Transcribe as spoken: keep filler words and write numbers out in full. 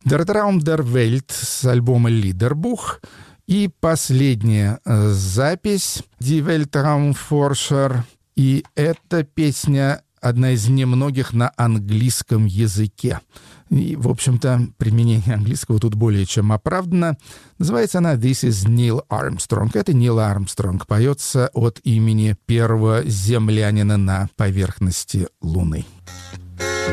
Der Traum der Welt с альбома Liederbuch. И последняя запись Die Weltraumforscher. И эта песня одна из немногих на английском языке. И, в общем-то, применение английского тут более чем оправдано. Называется она «This is Neil Armstrong». Это Нил Армстронг. Поется от имени первого землянина на поверхности Луны.